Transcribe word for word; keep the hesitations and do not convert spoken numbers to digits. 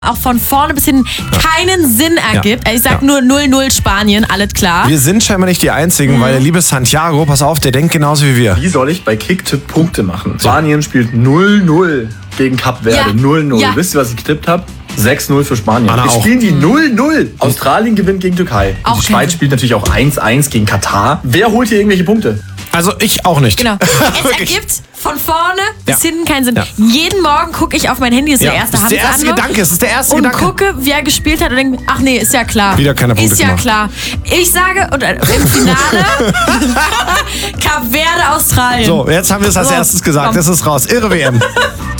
auch von vorne bis hinten keinen Sinn ergibt. Ja. Ich sag Ja. nur null null Spanien, alles klar. Wir sind scheinbar nicht die Einzigen, mhm. weil der liebe Santiago, pass auf, der denkt genauso wie wir. Wie soll ich bei Kicktipp Punkte machen? Spanien spielt null null gegen Kap Verde. Ja. null null. Ja. Wisst ihr, was ich getippt habe? sechs null für Spanien. Anna Wir auch. spielen die null null. Australien gewinnt gegen Türkei. Auch die Schweiz kein- spielt natürlich auch eins eins gegen Katar. Wer holt hier irgendwelche Punkte? Also ich auch nicht. Genau. Es ergibt von vorne bis Ja. hinten keinen Sinn. Ja. Jeden Morgen gucke ich auf mein Handy, das ist Ja. der erste Das ist der erste Hamza-Anruf, Gedanke, es ist der erste und Gedanke. gucke, wie er gespielt hat und denke, ach nee, ist ja klar. Wieder keine Punkte Ist ja gemacht. klar. Ich sage, und äh, im Finale Kap Verde, Australien. So, jetzt haben wir es als So, erstes gesagt. komm. Das ist raus. Irre W M.